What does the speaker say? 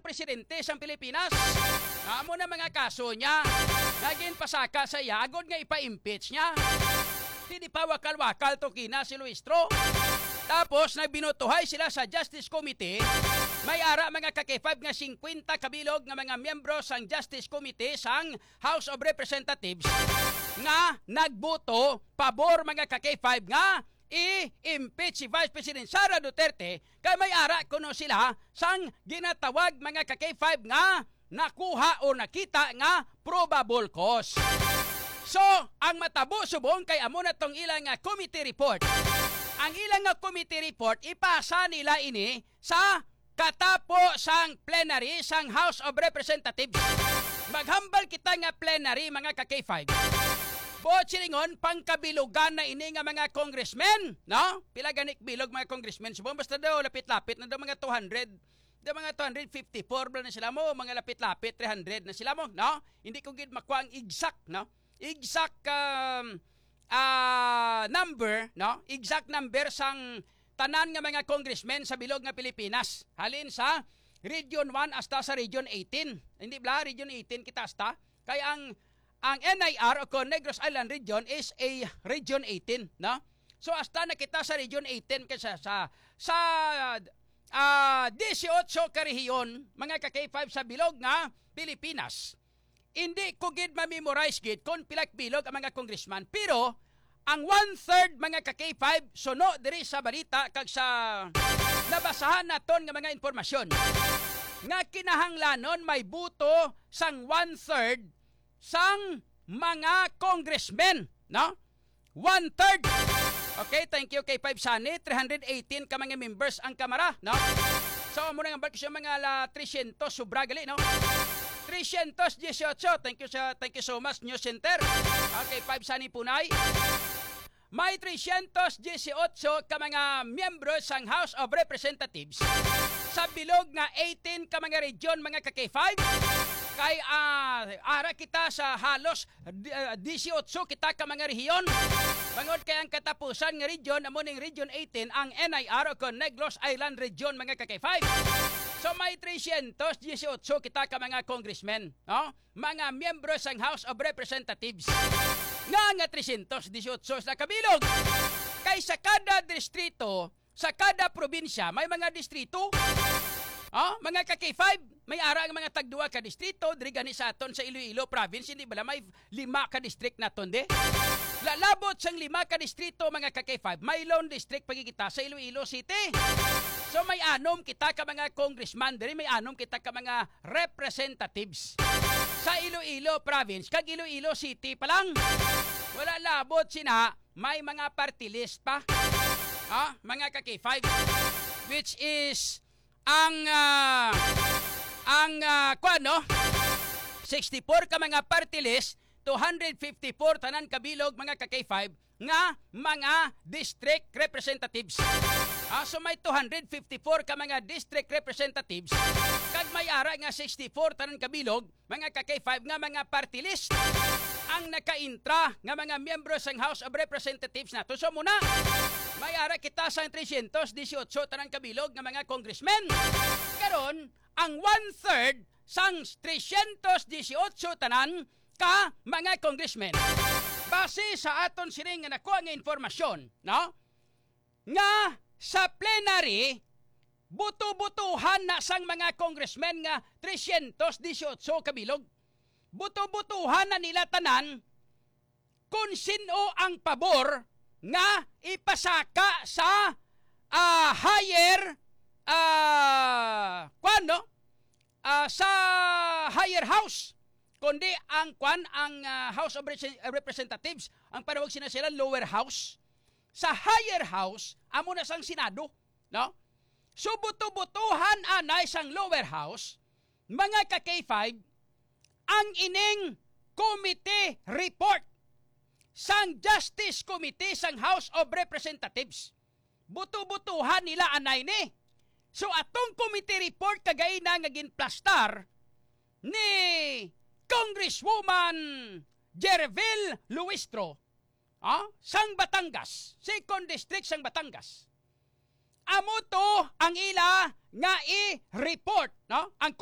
presidente sa Pilipinas. Amo na mga kaso niya. Naging pasaka sa iya, agod nga ipa-impeach niya. Hindi pa wakal-wakal to kina si Luistro. Tapos nagbinutuhay sila sa Justice Committee. May ara mga kakifab nga 50 kabilog nga mga miyembro sang Justice Committee sang House of Representatives nga nagboto pabor mga kakifab nga i-impeach si Vice President Sara Duterte kay may ara kuno sila sang ginatawag mga kakifab nga nakuha o nakita nga probable cause. So, ang matabo subong kay amo na tong ilang committee report. Ang ilang committee report ipasa nila ini sa katapo sang plenary sang House of Representatives. Maghambal kita nga plenary mga ka-K5. Buot silingon pangkabilugan na ini nga mga congressmen, no? Pila ganik bilog mga congressmen. Subong basta daw lapit-lapit na daw mga 200. Da mga 254 na sila mo, mga lapit-lapit 300 na sila mo, no? Hindi ko gid makuha ang exact, no? Exact number, no? Exact number sang tanan nga mga congressmen sa bilog nga Pilipinas. Halin sa Region 1 hasta sa Region 18. Hindi bla Region 18 kita hasta. Kaya ang NIR o Negros Island Region is a Region 18, no? So hasta na kita sa Region 18 kasi sa 18 karehiyon mga ka-K5 sa bilog nga Pilipinas. Hindi ko gid ma-memorize gid kung pilak bilog ang mga congressman, pero ang 1/3 mga ka-K5 suno diri sa balita kag sa nabasahan naton nga mga impormasyon nga kinahanglanon may buto sang 1/3 sang mga congressmen, no? 1/3. Okay, thank you kay 5 Sani. 318 ka mga members ang kamara, no? So muna nga ba siya mga 300 sobra gali, no? 318. Thank you so much News Center. Okay, 5 Sani Punay. May 318 ka mga miyembro sang House of Representatives sa bilog nga 18 ka mga region mga ka-K5. Kay ara kita sa halos 18 kita ka mga rehiyon. Bangod kay ang katapusan nga region amo ning Region 18 ang NIR o Negros Island Region mga ka-K5. So may 318 kita ka mga congressmen, no? Mga miyembro sang House of Representatives. Nga 318 na kabilog. Kay sa kada distrito, sa kada probinsya may mga distrito. Mga ka-K5, may ara ang mga tagduwa ka distrito, diri gani sa aton sa Iloilo province, hindi bala may 5 ka district naton de. Lalabot sang 5 ka distrito mga ka-K5, may lone district pagkikita sa Iloilo City. So may anom kita ka mga congressman diri, may anom kita ka mga representatives sa Iloilo province kag Iloilo City pa lang. Wala labot sina, may mga party list pa. Mga ka-K5, which is ang 64 ka mga party list, 254 tanan kabilog mga ka-K5 nga mga district representatives. So may 254 ka mga district representatives kag may ara nga 64 tanan kabilog mga ka-K5 nga mga party list ang nakaintra nga mga miyembro sang House of Representatives nato. So muna may ara kita sa 318 tanan kabilog nga mga congressmen. Karon ang 1/3 sang 318 tanan ka mga congressmen. Base sa aton sining nga nakuha nga informasyon, no? Nga sa plenary buto-butuhan na sang mga congressmen nga 318 kabilog. Buto-butuhan na nila tanan kung sino ang pabor nga ipasaka sa higher sa higher house, kundi ang House of Representatives ang panawag sila lower house. Sa higher house amo na sang Senado, no? So buto-butuhan anay sang lower house mga ka-K5 ang ining committee report sang Justice Committee sang House of Representatives. Buto-butuhan nila anay ni. So atong committee report kagay na nga ginplastar ni Congresswoman Jervil Luistro, sang Batangas, 2nd District sang Batangas. Amo to ang ila nga i-report, no? Ang